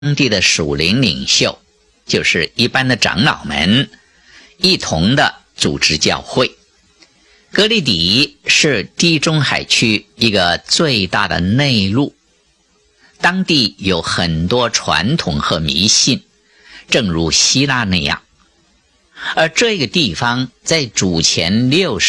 当地的属灵领袖，就是一般的长老们，一同的组织教会。格里底是地中海区一个最大的内陆，当地有很多传统和迷信，正如希腊那样。而这个地方在主前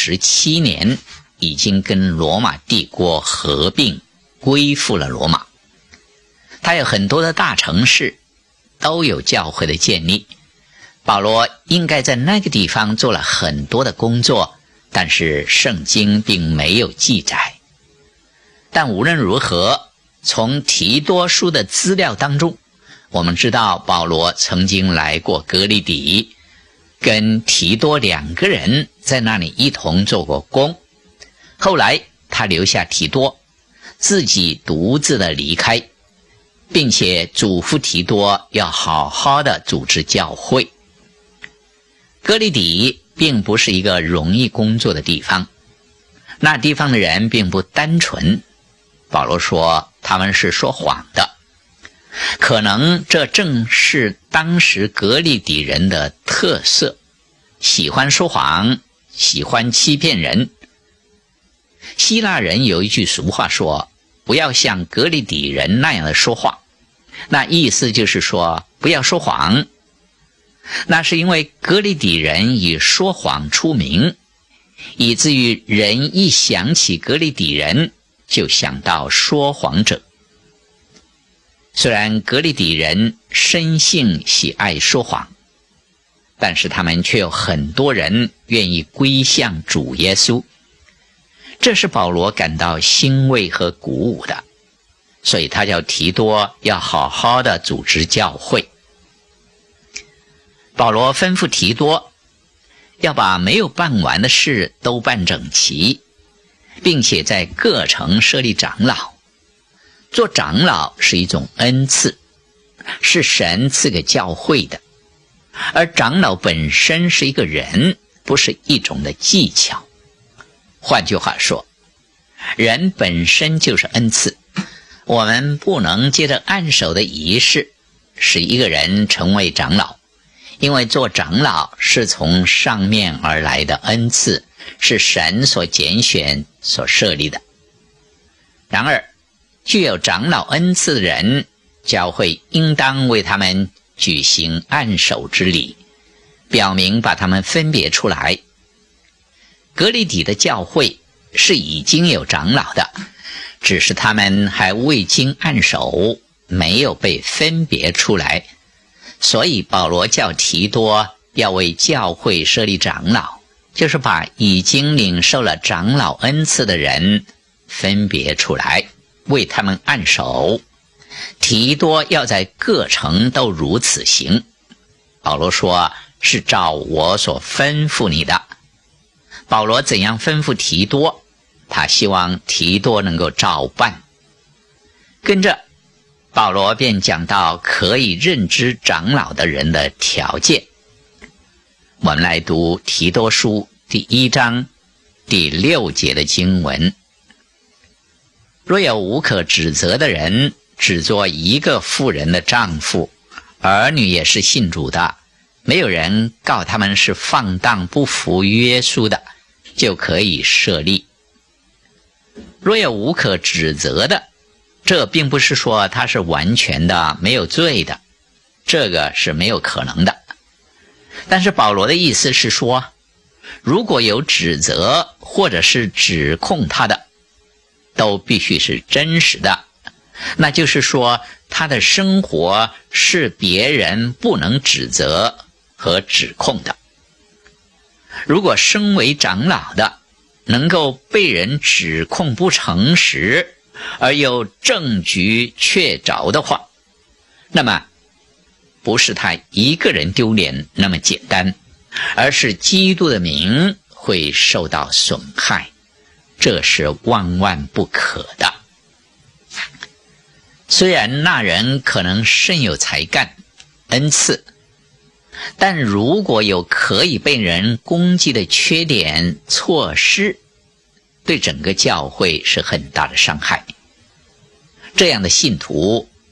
67年已经跟罗马帝国合并，归附了罗马。它有很多的大城市，都有教会的建立。保罗应该在那个地方做了很多的工作，但是圣经并没有记载。但无论如何，从提多书的资料当中，我们知道保罗曾经来过格里底，跟提多2个人在那里一同做过工。后来他留下提多，自己独自的离开，并且嘱咐提多要好好的组织教会。格里底并不是一个容易工作的地方，那地方的人并不单纯。保罗说他们是说谎的，可能这正是当时格里底人的特色，喜欢说谎，喜欢欺骗人。希腊人有一句俗话说，不要像格里底人那样的说谎，那意思就是说不要说谎。那是因为格里底人以说谎出名，以至于人一想起格里底人就想到说谎者。虽然格里底人生性喜爱说谎，但是他们却有很多人愿意归向主耶稣，这是保罗感到欣慰和鼓舞的。所以他叫提多要好好的组织教会。保罗吩咐提多要把没有办完的事都办整齐，并且在各城设立长老。做长老是一种恩赐，是神赐给教会的，而长老本身是一个人，不是一种的技巧。换句话说，人本身就是恩赐，我们不能借着按手的仪式使一个人成为长老，因为做长老是从上面而来的恩赐，是神所拣选所设立的。然而具有长老恩赐的人，教会应当为他们举行按手之礼，表明把他们分别出来。格里底的教会是已经有长老的，只是他们还未经按手，没有被分别出来。所以保罗叫提多要为教会设立长老，就是把已经领受了长老恩赐的人分别出来，为他们按手。提多要在各城都如此行。保罗说是照我所吩咐你的。保罗怎样吩咐提多，他希望提多能够照办。跟着保罗便讲到可以任职长老的人的条件。我们来读提多书第1章第6节的经文。若有无可指责的人，只做一个妇人的丈夫，儿女也是信主的，没有人告他们是放荡不服约束的，就可以设立。若有无可指责的，这并不是说他是完全的没有罪的，这个是没有可能的。但是保罗的意思是说，如果有指责或者是指控他的，都必须是真实的，那就是说他的生活是别人不能指责和指控的。如果身为长老的能够被人指控不诚实，而又证据确凿的话，那么不是他一个人丢脸那么简单，而是基督的名会受到损害，这是万万不可的。虽然那人可能甚有才干恩赐，但如果有可以被人攻击的缺点错失，对整个教会是很大的伤害。这样的信徒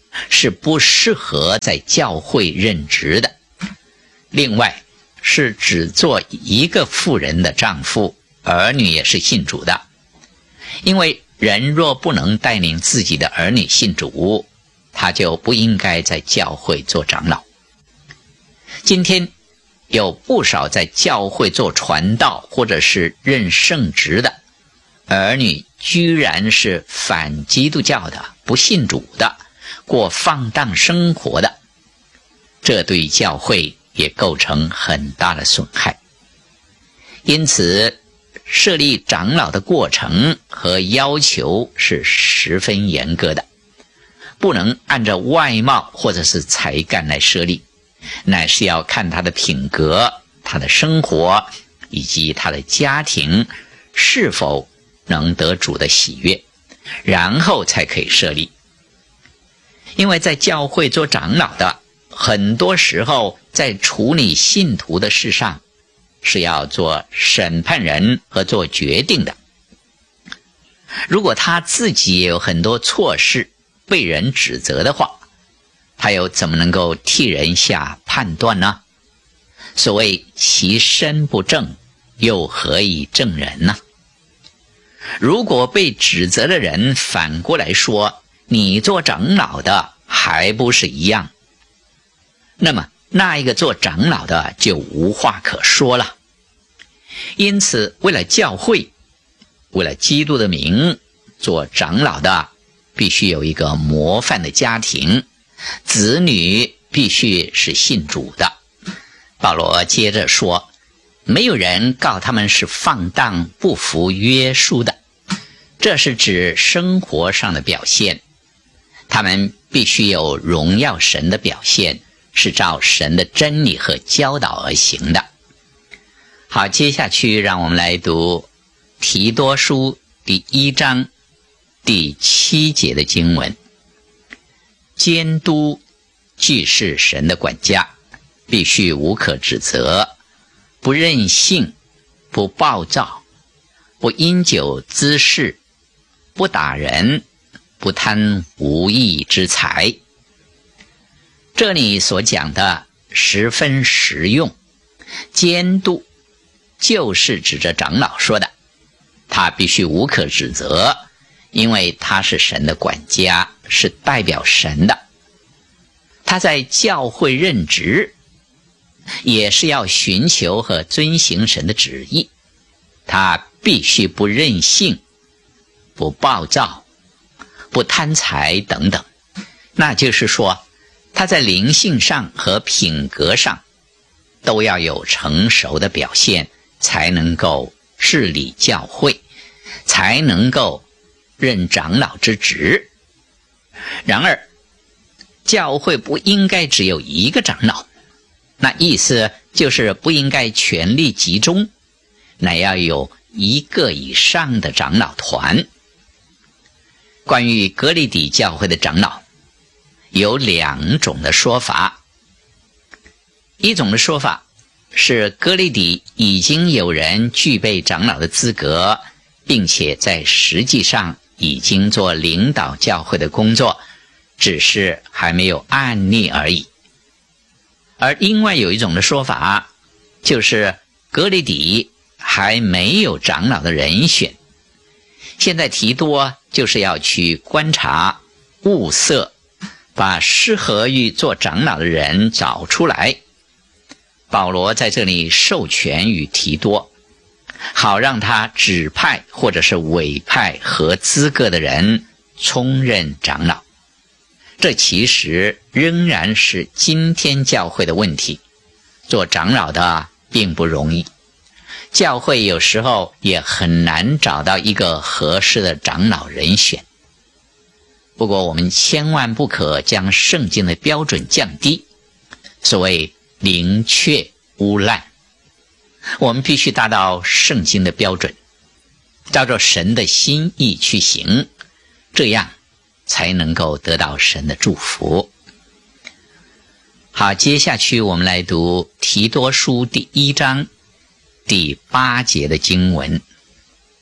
是不适合在教会任职的。另外是只做一个妇人的丈夫，儿女也是信主的。因为人若不能带领自己的儿女信主，他就不应该在教会做长老。今天有不少在教会做传道或者是任圣职的儿女，居然是反基督教的，不信主的，过放荡生活的，这对教会也构成很大的损害。因此设立长老的过程和要求是十分严格的，不能按照外貌或者是才干来设立，乃是要看他的品格、他的生活以及他的家庭是否能得主的喜悦，然后才可以设立。因为在教会做长老的，很多时候在处理信徒的事上是要做审判人和做决定的。如果他自己也有很多错事被人指责的话，他又怎么能够替人下判断呢？所谓其身不正，又何以正人呢？如果被指责的人反过来说，你做长老的还不是一样，那么那一个做长老的就无话可说了。因此为了教会，为了基督的名，做长老的必须有一个模范的家庭，子女必须是信主的。保罗接着说，没有人告他们是放荡不服约束的，这是指生活上的表现。他们必须有荣耀神的表现，是照神的真理和教导而行的。好，接下去让我们来读提多书第1章第7节的经文。监督既是神的管家，必须无可指责，不任性，不暴躁，不因酒滋事，不打人，不贪无益之财。这里所讲的十分实用。监督就是指着长老说的，他必须无可指责，因为他是神的管家，是代表神的。他在教会任职，也是要寻求和遵行神的旨意。他必须不任性，不暴躁，不贪财等等。那就是说，他在灵性上和品格上都要有成熟的表现，才能够治理教会，才能够任长老之职。然而教会不应该只有一个长老，那意思就是不应该权力集中，乃要有一个以上的长老团。关于革哩底教会的长老有2种的说法。一种的说法是革哩底已经有人具备长老的资格，并且在实际上已经做领导教会的工作，只是还没有案例而已。而另外有一种的说法，就是革哩底还没有长老的人选，现在提多就是要去观察物色，把适合于做长老的人找出来。保罗在这里授权于提多，好让他指派或者是委派合资格的人充任长老。这其实仍然是今天教会的问题，做长老的并不容易，教会有时候也很难找到一个合适的长老人选。不过我们千万不可将圣经的标准降低，所谓宁缺毋滥，我们必须达到圣经的标准，照着神的心意去行，这样才能够得到神的祝福。好，接下去我们来读提多书第1章第8节的经文。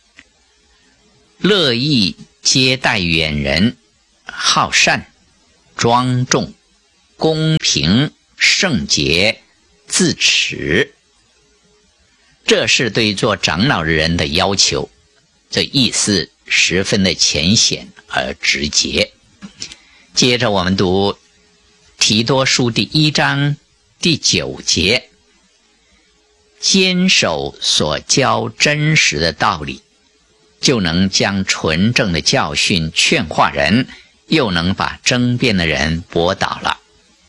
乐意接待远人，好善， 庄重、公平、圣洁、自持。这是对做长老的人的要求，这意思十分的浅显而直接。接着我们读提多书第1章第9节，坚守所教真实的道理，就能将纯正的教训劝化人，又能把争辩的人驳倒了。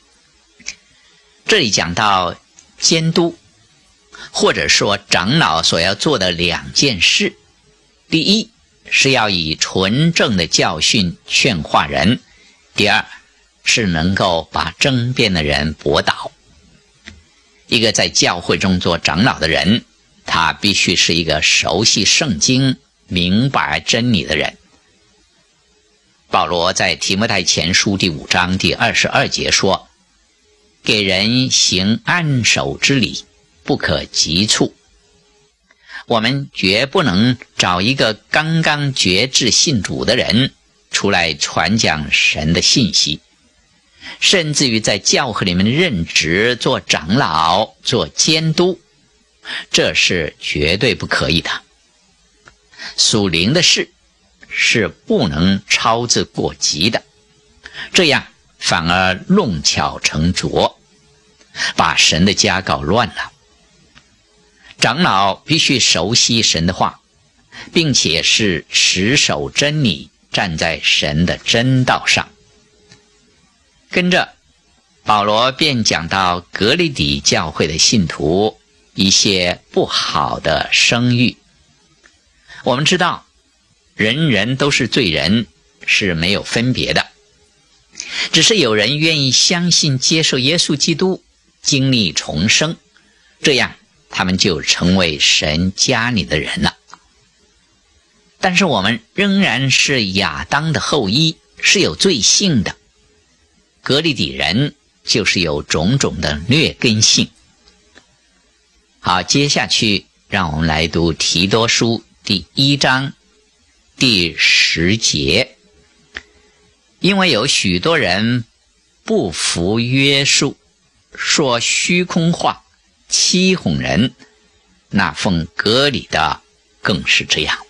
这里讲到监督，或者说长老所要做的2件事。第一，是要以纯正的教训劝化人；第二，是能够把争辩的人驳倒。一个在教会中做长老的人，他必须是一个熟悉圣经、明白真理的人。保罗在提摩太前书第5章第22节说，给人行按手之礼，不可急促。我们绝不能找一个刚刚决志信主的人出来传讲神的信息，甚至于在教会里面任职做长老、做监督，这是绝对不可以的。属灵的事是不能操之过急的，这样反而弄巧成拙，把神的家搞乱了。长老必须熟悉神的话，并且是持守真理，站在神的真道上。跟着保罗便讲到革哩底教会的信徒一些不好的声誉。我们知道人人都是罪人，是没有分别的，只是有人愿意相信接受耶稣基督，经历重生，这样他们就成为神家里的人了。但是我们仍然是亚当的后裔，是有罪性的。革哩底人就是有种种的劣根性。好，接下去让我们来读提多书第1章第10节。因为有许多人不服约束，说虚空话，欺哄人，那奉割礼的更是这样。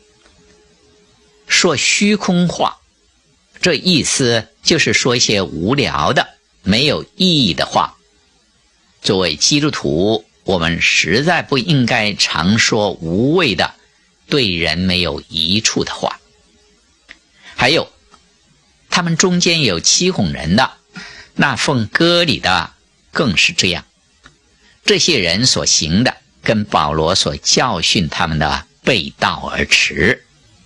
说虚空话，这意思就是说一些无聊的、没有意义的话。作为基督徒，我们实在不应该常说无谓的、对人没有益处的话。还有，他们中间有欺哄人的，那奉割礼的更是这样。这些人所行的跟保罗所教训他们的背道而驰。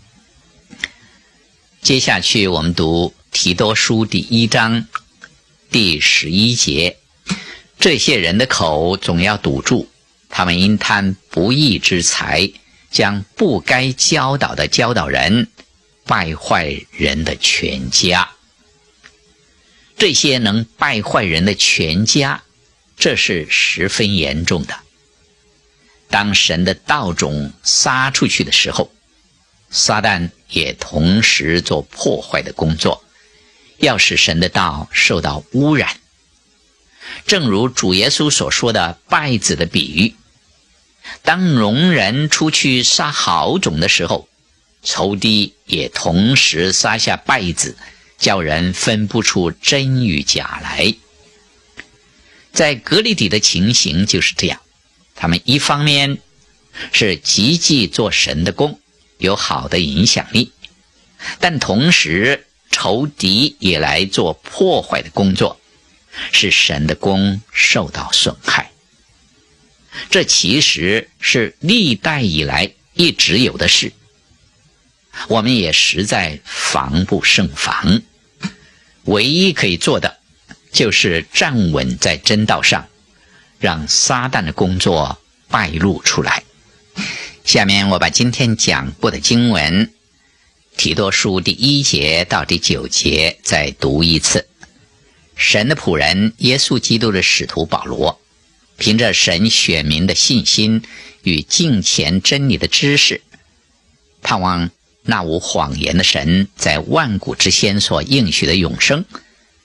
接下去我们读提多书第1章第11节，这些人的口总要堵住，他们因贪不义之财，将不该教导的教导人，败坏人的全家。这些能败坏人的全家，这是十分严重的。当神的道种撒出去的时候，撒旦也同时做破坏的工作，要使神的道受到污染。正如主耶稣所说的稗子的比喻，当农人出去撒好种的时候，仇敌也同时撒下稗子，叫人分不出真与假来。在革哩底的情形就是这样，他们一方面是积极做神的工，有好的影响力，但同时仇敌也来做破坏的工作，使神的工受到损害。这其实是历代以来一直有的事，我们也实在防不胜防。唯一可以做的就是站稳在真道上，让撒旦的工作败露出来。下面我把今天讲过的经文提多书第1节到第9节再读一次。神的仆人耶稣基督的使徒保罗，凭着神选民的信心与敬虔真理的知识，盼望那无谎言的神在万古之先所应许的永生，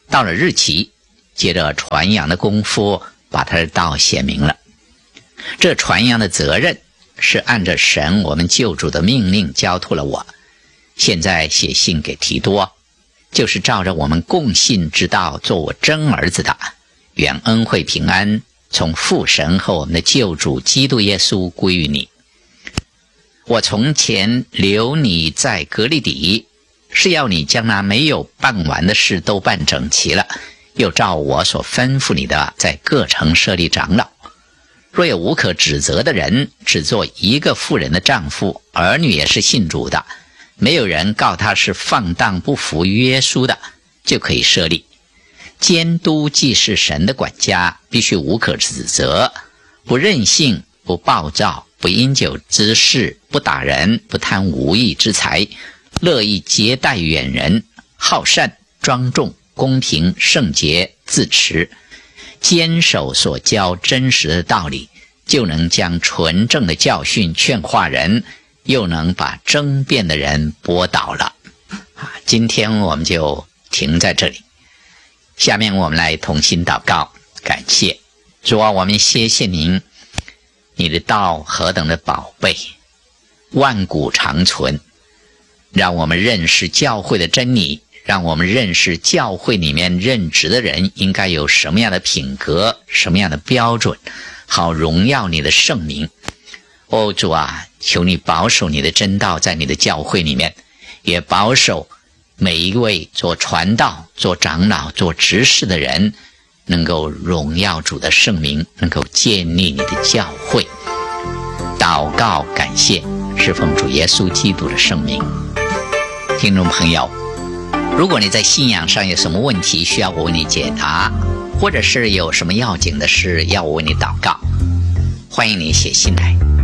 到了日期，接着传扬的功夫把他的道显明了。这传扬的责任是按着神我们救主的命令交托了我。现在写信给提多，就是照着我们共信之道做我真儿子的。愿恩惠平安从父神和我们的救主基督耶稣归于你。我从前留你在革哩底，是要你将那没有办完的事都办整齐了，又照我所吩咐你的，在各城设立长老。若有无可指责的人，只做一个妇人的丈夫，儿女也是信主的，没有人告他是放荡不服约书的，就可以设立。监督既是神的管家，必须无可指责，不任性，不暴躁，不因酒滋事，不打人，不贪无义之财，乐意接待远人，好善，庄重，公平，圣洁，自持，坚守所教真实的道理，就能将纯正的教训劝化人，又能把争辩的人驳倒了。今天我们就停在这里，下面我们来同心祷告，感谢主啊，我们谢谢您，你的道何等的宝贝，万古长存，让我们认识教会的真理，让我们认识教会里面任职的人应该有什么样的品格，什么样的标准，好荣耀你的圣名。主啊，求你保守你的真道在你的教会里面，也保守每一位做传道、做长老、做执事的人，能够荣耀主的圣名，能够建立你的教会。祷告感谢，是奉主耶稣基督的圣名。听众朋友，如果你在信仰上有什么问题需要我为你解答，或者是有什么要紧的事要我为你祷告，欢迎你写信来。